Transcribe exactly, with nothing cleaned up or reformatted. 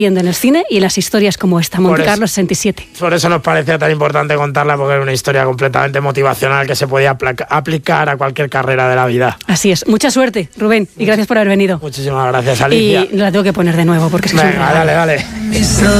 en el cine y en las historias como esta, Monte Carlo sesenta y siete. Por eso nos parecía tan importante contarla, porque era una historia completamente motivacional que se podía apl- aplicar a cualquier carrera de la vida. Así es. Mucha suerte, Rubén, y gracias por haber venido. Muchísimas gracias, Alicia. Y la tengo que poner de nuevo porque es que Venga, es un dale, dale.